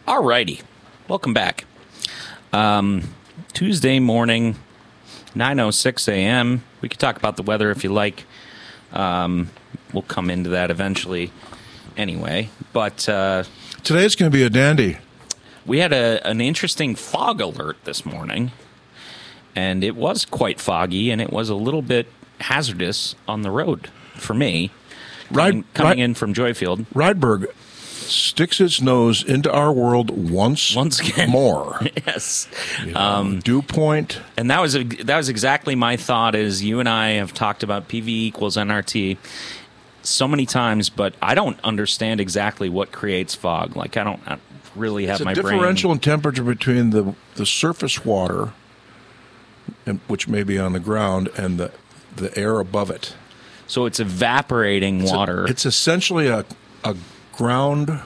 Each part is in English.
All righty. Welcome back. Tuesday morning, 9:06 a.m. We could talk about the weather if you like. We'll come into that eventually anyway. But today's going to be a dandy. We had an interesting fog alert this morning, and it was quite foggy, and it was a little bit hazardous on the road for me, coming in from Joyfield. Rydberg sticks its nose into our world once again. More. Yes. Dew point. And that was exactly my thought. Is you and I have talked about PV equals NRT so many times, but I don't understand exactly what creates fog. Like, I really have my brain. It's a differential in temperature between the surface water, which may be on the ground, and the air above it. So it's evaporating water. It's essentially a ground-born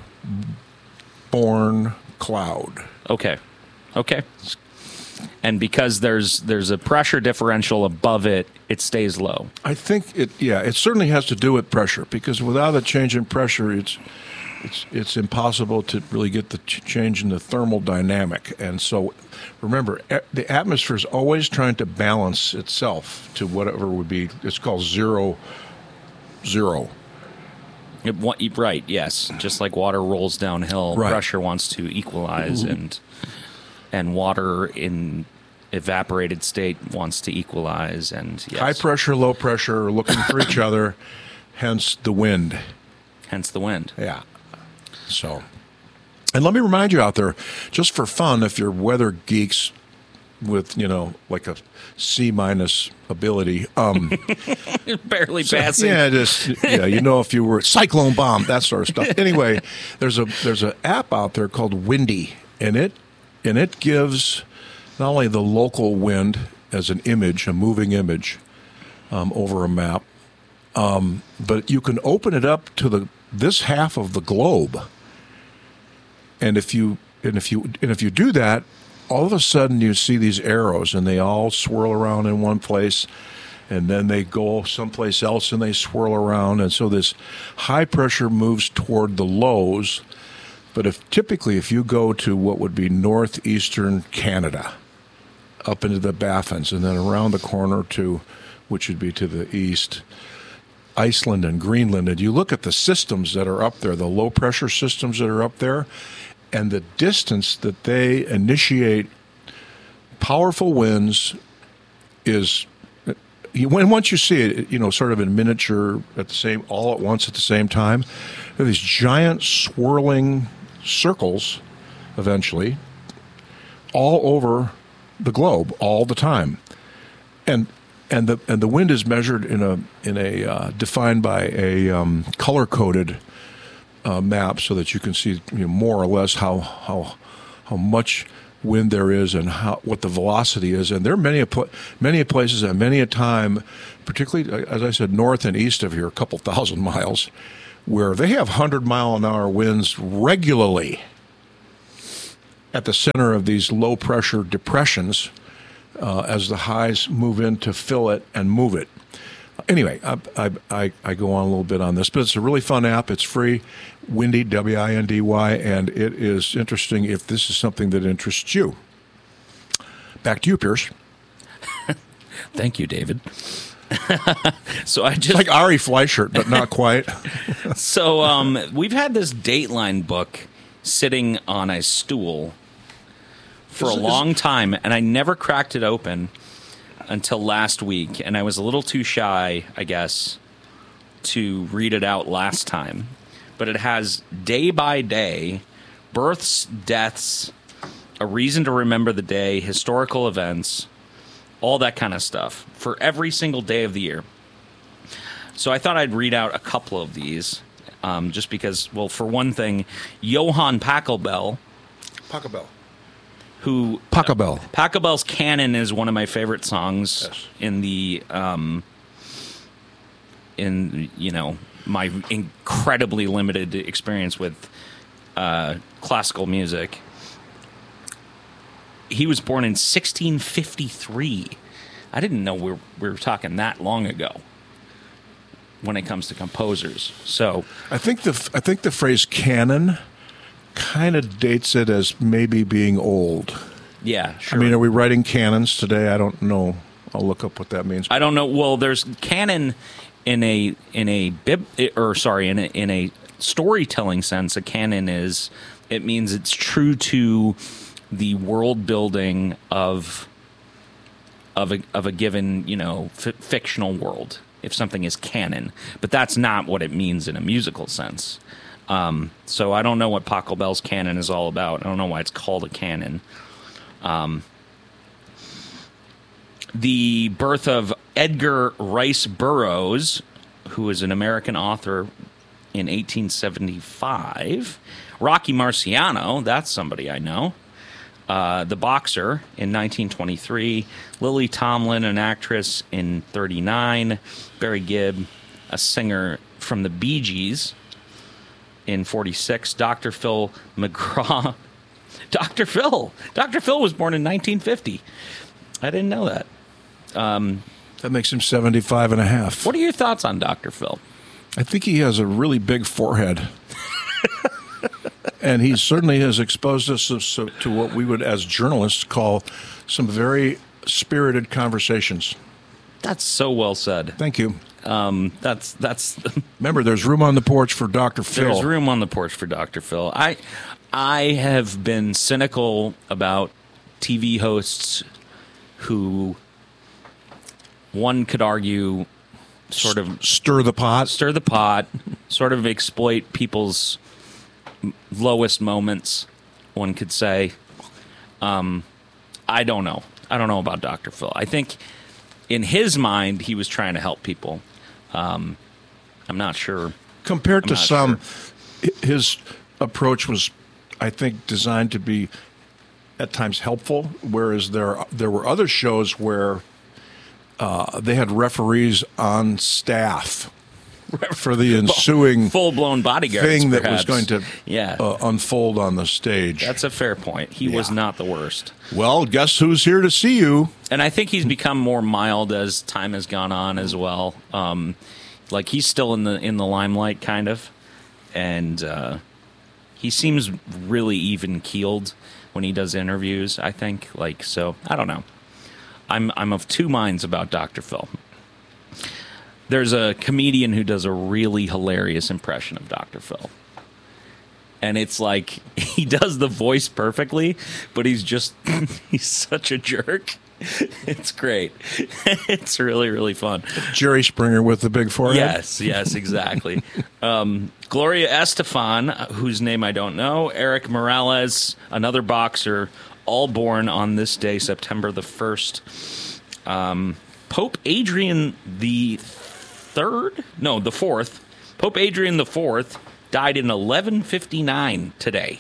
cloud. Okay. And because there's a pressure differential above it, it stays low. I think it certainly has to do with pressure, because without a change in pressure, it's impossible to really get the change in the thermal dynamic. And so, remember, the atmosphere is always trying to balance itself to whatever would be. It's called zero. Right, yes. Just like water rolls downhill, right. Pressure wants to equalize, and water in evaporated state wants to equalize. And yes. High pressure, low pressure, looking for each other, hence the wind. Yeah. So, and let me remind you out there, just for fun, if you're weather geeks with, like a C- ability. Barely passing. Yeah, if you were cyclone bomb, that sort of stuff. Anyway, there's a app out there called Windy, and it gives not only the local wind as an image, a moving image, over a map, but you can open it up to this half of the globe. And if you do that, all of a sudden you see these arrows, and they all swirl around in one place, and then they go someplace else and they swirl around. And so this high pressure moves toward the lows. But if you go to what would be northeastern Canada, up into the Baffins, and then around the corner which would be to the east, Iceland and Greenland, and you look at the systems that are up there, the low pressure systems that are up there, and the distance that they initiate powerful winds is, once you see it, sort of in miniature all at once at the same time, there are these giant swirling circles, eventually, all over the globe, all the time, and the wind is measured in a defined by a color coded map, so that you can see more or less how much wind there is and what the velocity is. And there are many places and many a time, particularly as I said, north and east of here, a couple thousand miles, where they have 100-mile-an-hour winds regularly at the center of these low pressure depressions, as the highs move in to fill it and move it. Anyway, I go on a little bit on this, but it's a really fun app. It's free, Windy, W-I-N-D-Y, and it is interesting if this is something that interests you. Back to you, Pierce. Thank you, David. So it's like Ari Fleischer, but not quite. So we've had this Dateline book sitting on a stool for a long time, and I never cracked it open until last week, and I was a little too shy, I guess, to read it out last time. But it has day by day, births, deaths, a reason to remember the day, historical events, all that kind of stuff for every single day of the year. So I thought I'd read out a couple of these, just because, well, for one thing, Johann Pachelbel, who Pachelbel's Canon is one of my favorite songs. Yes. In the my incredibly limited experience with classical music. He was born in 1653. I didn't know we were talking that long ago when it comes to composers. So I think the phrase canon kind of dates it as maybe being old. Yeah, sure. I mean, are we writing canons today? I don't know. I'll look up what that means. I don't know. Well, there's canon in a storytelling sense. A canon it means it's true to the world building of a given, fictional world. If something is canon, but that's not what it means in a musical sense. So I don't know what Pachelbel's canon is all about. I don't know why it's called a canon. The birth of Edgar Rice Burroughs, who is an American author, in 1875. Rocky Marciano, that's somebody I know. The boxer in 1923. Lily Tomlin, an actress, in 1939. Barry Gibb, a singer from the Bee Gees, in 1946. Dr. Phil McGraw. Dr. Phil was born in 1950. I didn't know that. That makes him 75 and a half. What are your thoughts on Dr. Phil? I think he has a really big forehead. And he certainly has exposed us to what we would, as journalists, call some very spirited conversations. That's so well said. Thank you. That's Remember, there's room on the porch for Dr. Phil. There's room on the porch for Dr. Phil. I have been cynical about TV hosts who, one could argue, sort of stir the pot, sort of exploit people's lowest moments, one could say. I don't know. I don't know about Dr. Phil. I think in his mind, he was trying to help people. I'm not sure. Compared to some, his approach was, I think, designed to be at times helpful, whereas there were other shows where they had referees on staff for the ensuing full-blown bodyguards thing perhaps. That was going to unfold on the stage. That's a fair point. He was not the worst. Well, guess who's here to see you? And I think he's become more mild as time has gone on as well. Like he's still in the limelight, kind of, and he seems really even-keeled when he does interviews. I think, so. I don't know. I'm of two minds about Dr. Phil. There's a comedian who does a really hilarious impression of Dr. Phil. And it's like, he does the voice perfectly, but he's such a jerk. It's great. It's really, really fun. Jerry Springer with the big forehead? Yes, exactly. Gloria Estefan, whose name I don't know, Eric Morales, another boxer, all born on this day, September the 1st. Pope Adrian the Fourth. Pope Adrian the Fourth died in 1159 today.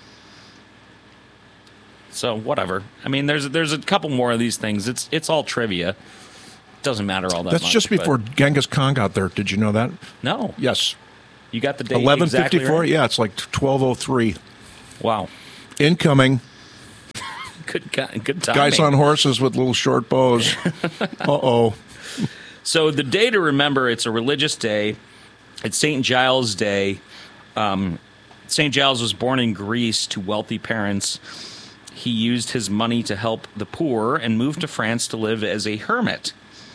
So whatever. I mean, there's a couple more of these things. It's all trivia. Doesn't matter all that much. That's just before Genghis Khan got there. Did you know that? No. Yes. You got the date 1154? exactly right? Yeah, it's like 1203. Wow. Incoming. Good timing. Guys on horses with little short bows. Uh-oh. So the day to remember, it's a religious day. It's St. Giles' Day. St. Giles was born in Greece to wealthy parents. He used his money to help the poor and moved to France to live as a hermit.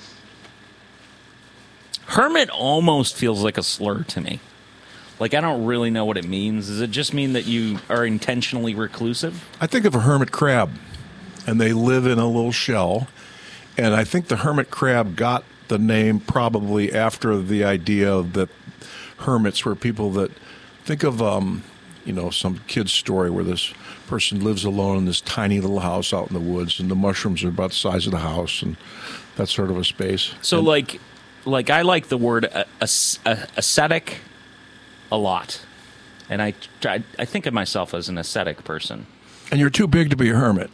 Hermit almost feels like a slur to me. Like, I don't really know what it means. Does it just mean that you are intentionally reclusive? I think of a hermit crab, and they live in a little shell. And I think the hermit crab got the name probably after the idea that hermits were people that think of, some kid's story where this person lives alone in this tiny little house out in the woods, and the mushrooms are about the size of the house, and that sort of a space. So, like I like the word ascetic a lot, and I think of myself as an ascetic person. And you're too big to be a hermit.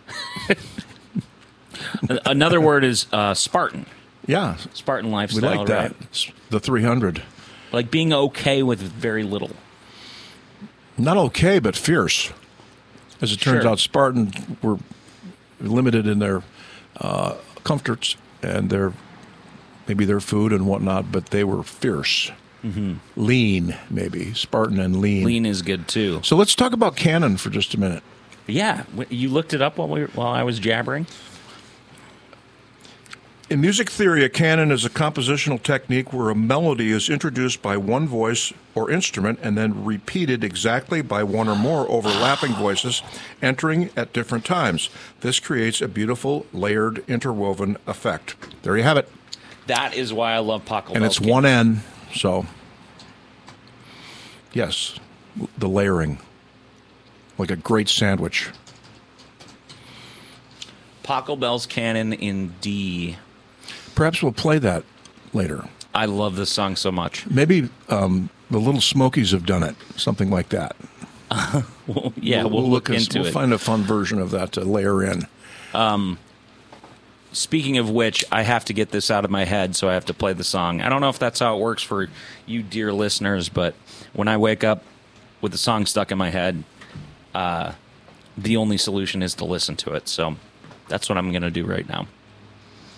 Another word is Spartan. Yeah. Spartan lifestyle. We like that. Right? It's the 300. Like being okay with very little. Not okay, but fierce. As it turns out, Spartans were limited in their comforts and their food and whatnot, but they were fierce. Lean, maybe. Spartan and Lean. Lean is good too. So let's talk about canon for just a minute. Yeah, you looked it up while I was jabbering? In music theory, a canon is a compositional technique where a melody is introduced by one voice or instrument and then repeated exactly by one or more overlapping voices entering at different times. This creates a beautiful, layered, interwoven effect. There you have it. That is why I love Pachelbel's. And it's one N, so yes, the layering. Like a great sandwich. Pachelbel's Canon in D. Perhaps we'll play that later. I love this song so much. Maybe the Little Smokies have done it, something like that. Well, yeah, we'll look into we'll it. find a fun version of that to layer in. Speaking of which, I have to get this out of my head, so I have to play the song. I don't know if that's how it works for you, dear listeners, but when I wake up with the song stuck in my head, the only solution is to listen to it. So that's what I'm going to do right now.